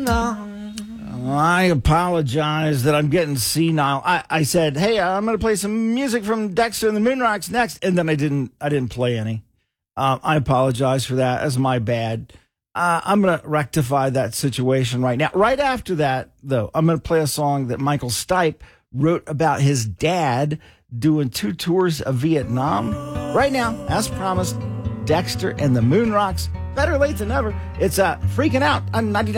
I apologize that I'm getting senile. I said, hey, I'm going to play some music from Dexter and the Moonrocks next, and then I didn't play any. I apologize for that. That's my bad. I'm going to rectify that situation right now. Right after that, though, I'm going to play a song that Michael Stipe wrote about his dad doing 2 tours of Vietnam. Right now, as promised, Dexter and the Moonrocks. Better late than never. It's Freaking Out on 99.